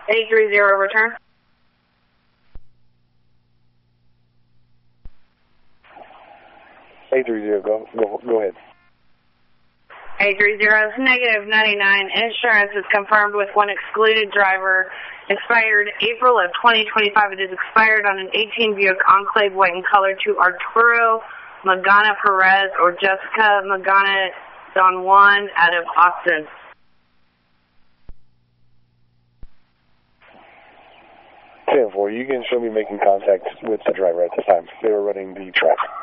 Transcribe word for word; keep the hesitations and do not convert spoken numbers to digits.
eight three zero, return. eight three zero, go, go, go ahead. eight three zero, negative ninety-nine. Insurance is confirmed with one excluded driver. Expired April of twenty twenty-five. It is expired on an eighteen Buick Enclave white in color to Arturo Magana Perez or Jessica Magana Don Juan out of Austin. ten four, you can show me making contact with the driver at this time. They were running the track.